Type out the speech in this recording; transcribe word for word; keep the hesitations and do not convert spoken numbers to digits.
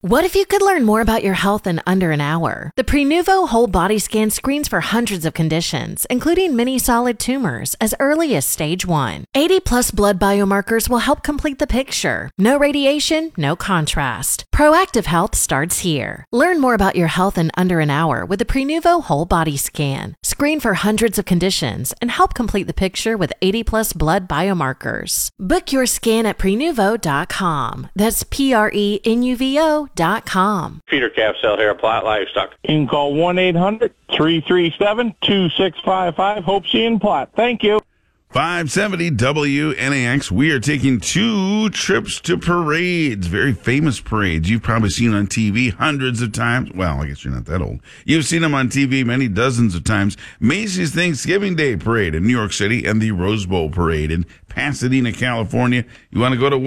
What if you could learn more about your health in under an hour? The Prenuvo Whole Body Scan screens for hundreds of conditions, including many solid tumors, as early as stage one. eighty plus blood biomarkers will help complete the picture. No radiation, no contrast. Proactive health starts here. Learn more about your health in under an hour with the Prenuvo Whole Body Scan. Screen for hundreds of conditions and help complete the picture with eighty plus blood biomarkers. Book your scan at prenuvo dot com. That's P R E N U V O dot com. Peter Capsell here, Platt Livestock. You can call one eight hundred three three seven two six five five. Hope see you in Platt. Thank you. five seventy W N A X. We are taking two trips to parades, very famous parades you've probably seen on T V hundreds of times. Well, I guess you're not that old. You've seen them on T V many dozens of times. Macy's Thanksgiving Day Parade in New York City and the Rose Bowl Parade in Pasadena, California. You want to go to